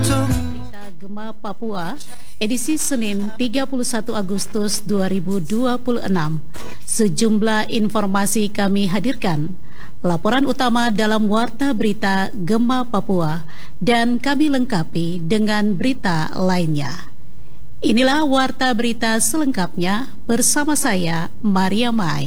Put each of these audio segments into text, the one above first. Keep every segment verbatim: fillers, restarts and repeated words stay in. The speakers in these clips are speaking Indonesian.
Gema Papua, edisi Senin tiga puluh satu Agustus dua ribu dua puluh enam. Sejumlah informasi kami hadirkan. Laporan utama dalam Warta Berita Gema Papua dan kami lengkapi dengan berita lainnya. Inilah Warta Berita selengkapnya bersama saya, Maria Mai.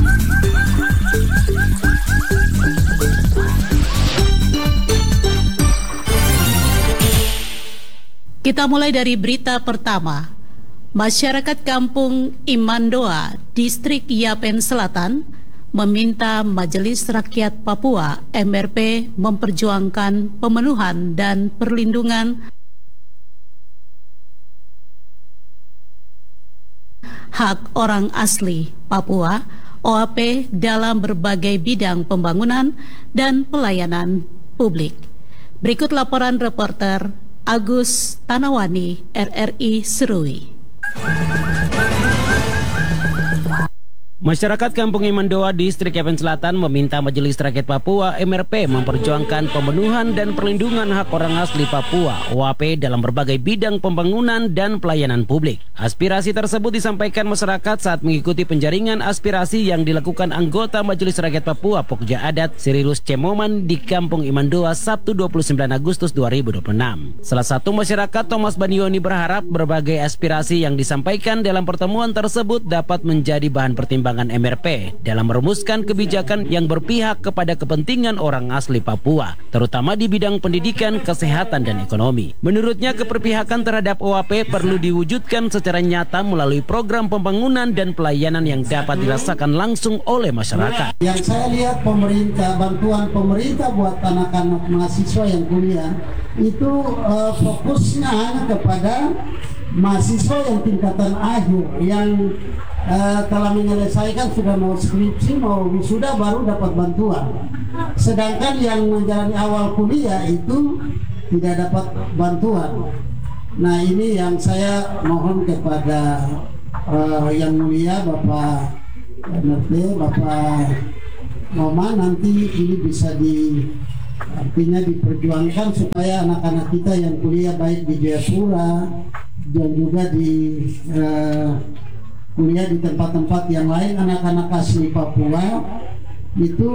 Kita mulai dari berita pertama. Masyarakat Kampung Imandoa, Distrik Yapen Selatan, meminta Majelis Rakyat Papua M R P memperjuangkan pemenuhan dan perlindungan hak orang asli Papua O A P dalam berbagai bidang pembangunan dan pelayanan publik. Berikut laporan reporter Agus Tanawani, R R I Serui. Masyarakat Kampung Imandoa, Distrik Yapen Selatan meminta Majelis Rakyat Papua M R P memperjuangkan pemenuhan dan perlindungan hak orang asli Papua O A P dalam berbagai bidang pembangunan dan pelayanan publik. Aspirasi tersebut disampaikan masyarakat saat mengikuti penjaringan aspirasi yang dilakukan anggota Majelis Rakyat Papua Pokja Adat Sirilus Cemoman di Kampung Imandoa Sabtu dua puluh sembilan Agustus dua ribu dua puluh enam. Salah satu masyarakat, Thomas Banioni, berharap berbagai aspirasi yang disampaikan dalam pertemuan tersebut dapat menjadi bahan pertimbangan M R P dalam merumuskan kebijakan yang berpihak kepada kepentingan orang asli Papua, terutama di bidang pendidikan, kesehatan, dan ekonomi. Menurutnya, keperpihakan terhadap O A P perlu diwujudkan secara nyata melalui program pembangunan dan pelayanan yang dapat dirasakan langsung oleh masyarakat. Yang saya lihat pemerintah, bantuan pemerintah buat anak-anak mahasiswa yang kuliah itu uh, fokusnya hanya kepada mahasiswa yang tingkatan akhir yang uh, telah menyelesaikan, sudah mau skripsi, mau wisuda, baru dapat bantuan. Sedangkan yang menjalani awal kuliah itu tidak dapat bantuan. Nah, ini yang saya mohon kepada uh, yang mulia Bapak M R P, Bapak Moma, nanti ini bisa di artinya diperjuangkan supaya anak-anak kita yang kuliah baik di Jayapura dan juga di uh, kuliah di tempat-tempat yang lain, anak-anak asli Papua itu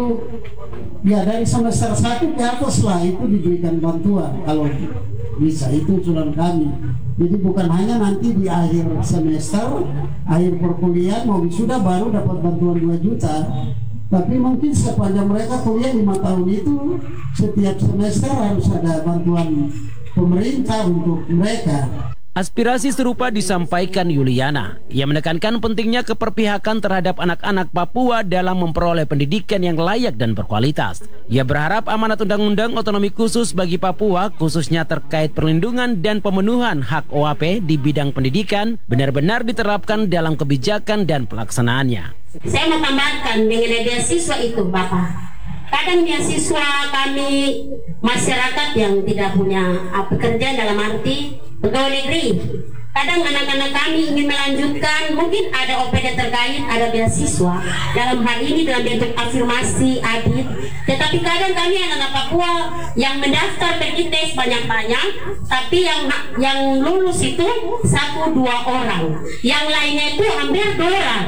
ya dari semester satu ke atas lah itu diberikan bantuan kalau bisa. Itu usulan kami. Jadi bukan hanya nanti di akhir semester, akhir perkuliahan mau wisuda baru dapat bantuan dua juta, tapi mungkin sepanjang mereka kuliah lima tahun itu setiap semester harus ada bantuan pemerintah untuk mereka. Aspirasi serupa disampaikan Yuliana. Ia menekankan pentingnya keperpihakan terhadap anak-anak Papua dalam memperoleh pendidikan yang layak dan berkualitas. Ia berharap amanat Undang-Undang Otonomi Khusus bagi Papua, khususnya terkait perlindungan dan pemenuhan hak O A P di bidang pendidikan, benar-benar diterapkan dalam kebijakan dan pelaksanaannya. Saya mau tambahkan mengenai beasiswa itu, Bapak. Kadang beasiswa kami masyarakat yang tidak punya pekerjaan dalam arti pegawai negeri. Kadang anak-anak kami ingin melanjutkan, mungkin ada O P D terkait, ada beasiswa. Dalam hal ini dalam bentuk afirmasi, adit. Tetapi kadang kami anak-anak Papua yang mendaftar pergi tes banyak-banyak, tapi yang yang lulus itu satu dua orang, yang lainnya itu hampir dua orang.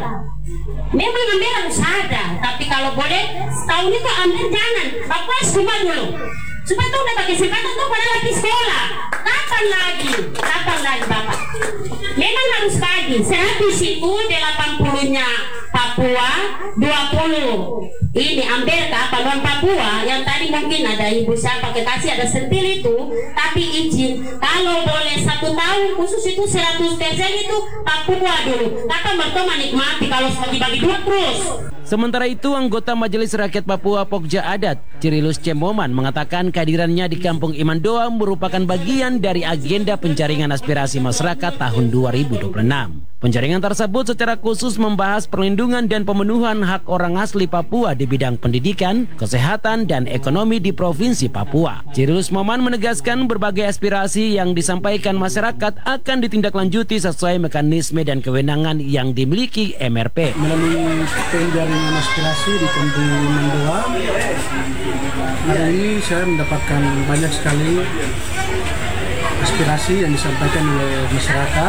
Memang ambil harus ada, tapi kalau boleh setahun itu ambil jangan. Bapak cuma dulu, supaya tuh udah pakai kesempatan tuh pada lagi sekolah. Kapan lagi? Kapan lagi Bapak? Memang harus pagi. Sehabis itu delapan puluh-nya Papua, dua puluh ini ambil ke apa non Papua yang tadi mungkin ada ibu saya pakai kasih ada sentil itu, tapi izin kalau boleh satu tahun khusus itu seratus persen itu Papua dulu. Kapan bertemu menikmati kalau bagi-bagi dua terus. Sementara itu, anggota Majelis Rakyat Papua Pokja Adat Sirilus Cemoman mengatakan kehadirannya di Kampung Imandoa merupakan bagian dari agenda penjaringan aspirasi masyarakat tahun dua ribu dua puluh enam. Penjaringan tersebut secara khusus membahas perlindungan dan pemenuhan hak orang asli Papua di bidang pendidikan, kesehatan, dan ekonomi di Provinsi Papua. Sirilus Moman menegaskan berbagai aspirasi yang disampaikan masyarakat akan ditindaklanjuti sesuai mekanisme dan kewenangan yang dimiliki M R P. Melalui penjaringan aspirasi di Kampung Imandoa, hari ini saya mendapatkan banyak sekali aspirasi yang disampaikan oleh masyarakat,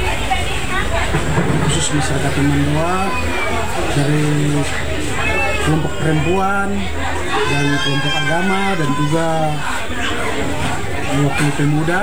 khusus masyarakat Taman Dua, dari kelompok perempuan dan kelompok agama dan juga wakil pemuda.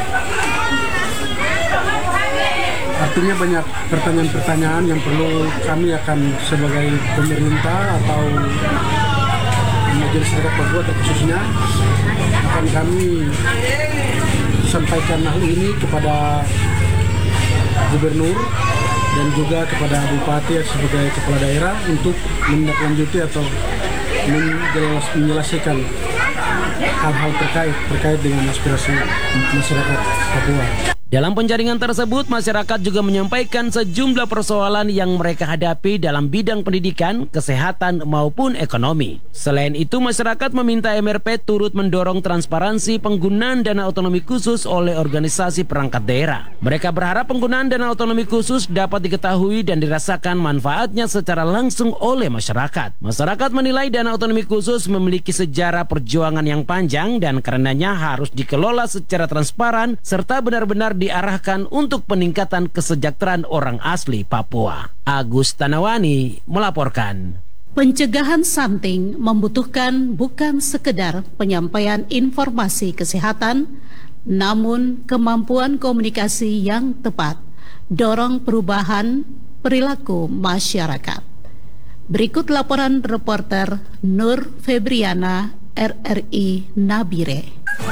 Artinya banyak pertanyaan-pertanyaan yang perlu kami akan sebagai pemerintah atau Majelis Rakyat Papua terkhususnya akan kami sampaikan hal ini kepada gubernur dan juga kepada bupati sebagai kepala daerah untuk menindaklanjuti atau menjelaskan hal-hal terkait terkait dengan aspirasi masyarakat Papua. Dalam penjaringan tersebut, masyarakat juga menyampaikan sejumlah persoalan yang mereka hadapi dalam bidang pendidikan, kesehatan, maupun ekonomi. Selain itu, masyarakat meminta M R P turut mendorong transparansi penggunaan dana otonomi khusus oleh organisasi perangkat daerah. Mereka berharap penggunaan dana otonomi khusus dapat diketahui dan dirasakan manfaatnya secara langsung oleh masyarakat. Masyarakat menilai dana otonomi khusus memiliki sejarah perjuangan yang panjang dan karenanya harus dikelola secara transparan serta benar-benar diarahkan untuk peningkatan kesejahteraan orang asli Papua. Agus Tanawani melaporkan. Pencegahan stunting membutuhkan bukan sekedar penyampaian informasi kesehatan, namun kemampuan komunikasi yang tepat, dorong perubahan perilaku masyarakat. Berikut laporan reporter Nur Febriana, R R I Nabire.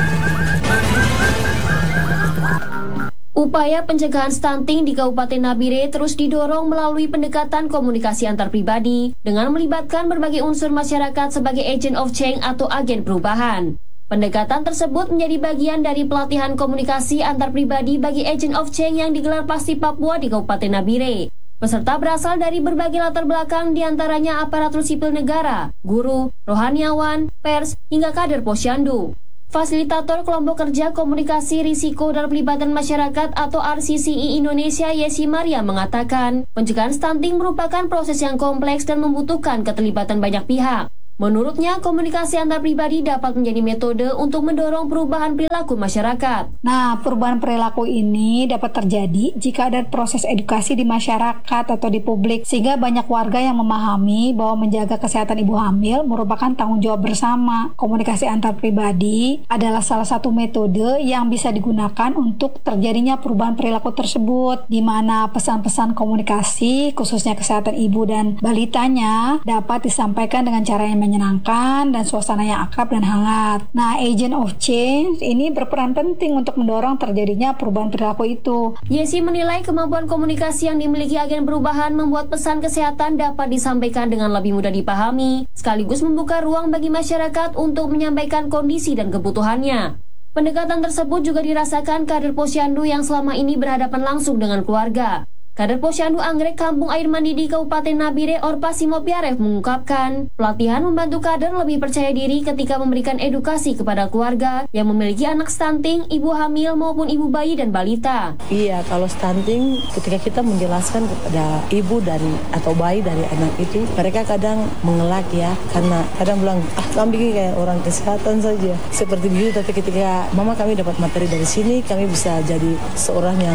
Upaya pencegahan stunting di Kabupaten Nabire terus didorong melalui pendekatan komunikasi antar pribadi dengan melibatkan berbagai unsur masyarakat sebagai agent of change atau agen perubahan. Pendekatan tersebut menjadi bagian dari pelatihan komunikasi antar pribadi bagi agent of change yang digelar Pasti Papua di Kabupaten Nabire. Peserta berasal dari berbagai latar belakang, diantaranya aparatur sipil negara, guru, rohaniawan, pers, hingga kader posyandu. Fasilitator Kelompok Kerja Komunikasi Risiko dan Pelibatan Masyarakat atau R C C I Indonesia Yesi Maria mengatakan, pencegahan stunting merupakan proses yang kompleks dan membutuhkan keterlibatan banyak pihak. Menurutnya, komunikasi antar pribadi dapat menjadi metode untuk mendorong perubahan perilaku masyarakat. Nah, perubahan perilaku ini dapat terjadi jika ada proses edukasi di masyarakat atau di publik, sehingga banyak warga yang memahami bahwa menjaga kesehatan ibu hamil merupakan tanggung jawab bersama. Komunikasi antar pribadi adalah salah satu metode yang bisa digunakan untuk terjadinya perubahan perilaku tersebut, di mana pesan-pesan komunikasi, khususnya kesehatan ibu dan balitanya, dapat disampaikan dengan cara yang menyenangkan dan suasana yang akrab dan hangat. Nah, agent of change ini berperan penting untuk mendorong terjadinya perubahan perilaku itu. Yesi menilai kemampuan komunikasi yang dimiliki agen perubahan membuat pesan kesehatan dapat disampaikan dengan lebih mudah dipahami, sekaligus membuka ruang bagi masyarakat untuk menyampaikan kondisi dan kebutuhannya. Pendekatan tersebut juga dirasakan kader posyandu yang selama ini berhadapan langsung dengan keluarga. Kader Posyandu Anggrek Kampung Air Mandi di Kabupaten Nabire Orpa Simopiaref mengungkapkan, pelatihan membantu kader lebih percaya diri ketika memberikan edukasi kepada keluarga yang memiliki anak stunting, ibu hamil maupun ibu bayi dan balita. Iya, kalau stunting ketika kita menjelaskan kepada ibu dari atau bayi dari anak itu, mereka kadang mengelak ya, karena kadang bilang, ah kami bikin kayak orang kesehatan saja. Seperti begitu, tapi ketika mama kami dapat materi dari sini, kami bisa jadi seorang yang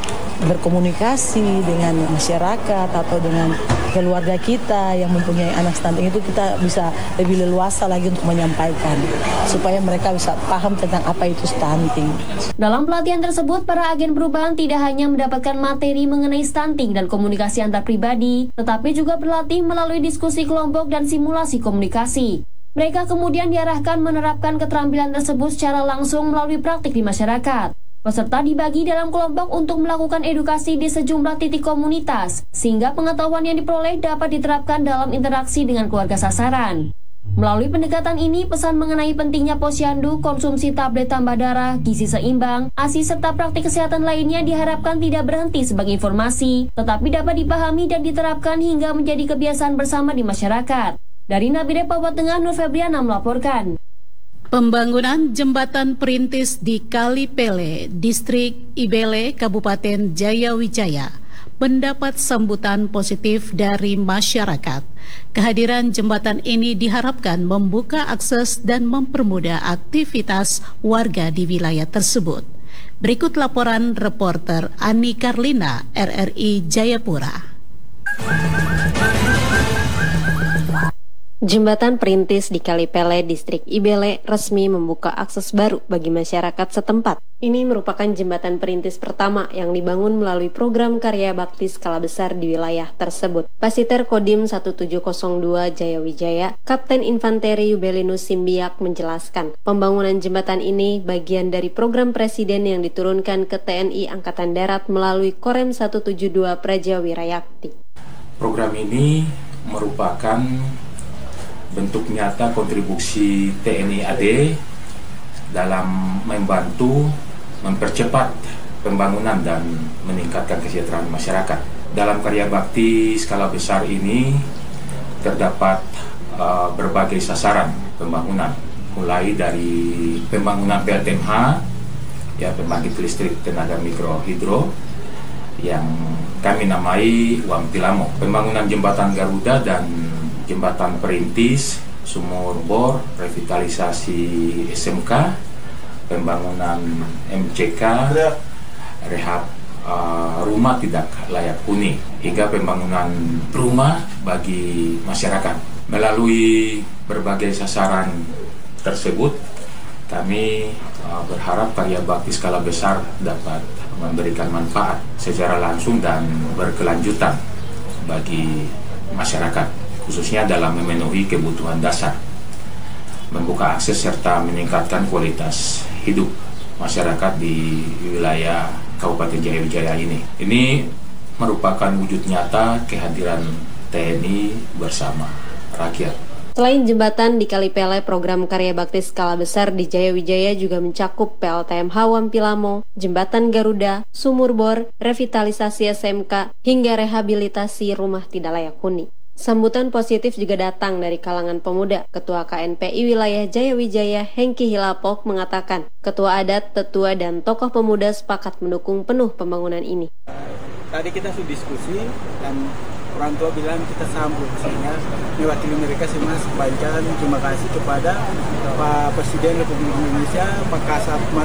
berkomunikasi dengan masyarakat atau dengan keluarga kita yang mempunyai anak stunting, itu kita bisa lebih leluasa lagi untuk menyampaikan supaya mereka bisa paham tentang apa itu stunting. Dalam pelatihan tersebut, para agen perubahan tidak hanya mendapatkan materi mengenai stunting dan komunikasi antar pribadi, tetapi juga berlatih melalui diskusi kelompok dan simulasi komunikasi. Mereka kemudian diarahkan menerapkan keterampilan tersebut secara langsung melalui praktik di masyarakat. Peserta dibagi dalam kelompok untuk melakukan edukasi di sejumlah titik komunitas, sehingga pengetahuan yang diperoleh dapat diterapkan dalam interaksi dengan keluarga sasaran. Melalui pendekatan ini, pesan mengenai pentingnya posyandu, konsumsi tablet tambah darah, gizi seimbang, A S I serta praktik kesehatan lainnya diharapkan tidak berhenti sebagai informasi, tetapi dapat dipahami dan diterapkan hingga menjadi kebiasaan bersama di masyarakat. Dari Nabire, Papua Tengah, Nur Febriana melaporkan. Pembangunan jembatan perintis di Kali Pele, Distrik Ibele, Kabupaten Jayawijaya mendapat sambutan positif dari masyarakat. Kehadiran jembatan ini diharapkan membuka akses dan mempermudah aktivitas warga di wilayah tersebut. Berikut laporan reporter Ani Karlina, R R I Jayapura. Jembatan Perintis di Kalipele, Distrik Ibele, resmi membuka akses baru bagi masyarakat setempat. Ini merupakan jembatan perintis pertama yang dibangun melalui program karya bakti skala besar di wilayah tersebut. Pasiter Kodim satu tujuh nol dua Jayawijaya, Kapten Infanteri Yubelinus Simbiak menjelaskan, pembangunan jembatan ini bagian dari program Presiden yang diturunkan ke T N I Angkatan Darat melalui Korem seratus tujuh puluh dua Praja Wirayakti. Program ini merupakan bentuk nyata kontribusi T N I A D dalam membantu mempercepat pembangunan dan meningkatkan kesejahteraan masyarakat. Dalam karya bakti skala besar ini terdapat uh, berbagai sasaran pembangunan, mulai dari pembangunan P L T M H, ya pembangkit listrik tenaga mikrohidro yang kami namai Wampilamo, pembangunan jembatan Garuda dan jembatan perintis, sumur bor, revitalisasi S M K, pembangunan M C K, rehab uh, rumah tidak layak huni, hingga pembangunan rumah bagi masyarakat. Melalui berbagai sasaran tersebut, kami uh, berharap karya bakti skala besar dapat memberikan manfaat secara langsung dan berkelanjutan bagi masyarakat, khususnya dalam memenuhi kebutuhan dasar, membuka akses serta meningkatkan kualitas hidup masyarakat di wilayah Kabupaten Jayawijaya ini. Ini merupakan wujud nyata kehadiran T N I bersama rakyat. Selain jembatan di Kalipele, program karya bakti skala besar di Jayawijaya juga mencakup P L T M H Wampilamo, jembatan Garuda, sumur bor, revitalisasi S M K, hingga rehabilitasi rumah tidak layak huni. Sambutan positif juga datang dari kalangan pemuda. Ketua K N P I wilayah Jayawijaya, Hengki Hilapok, mengatakan ketua adat, tetua, dan tokoh pemuda sepakat mendukung penuh pembangunan ini. Tadi kita sudah diskusi dan orang tua bilang kita sambut, sehingga mewakili mereka semua sampaikan terima kasih kepada Pak Presiden Republik Indonesia, Pak Kasat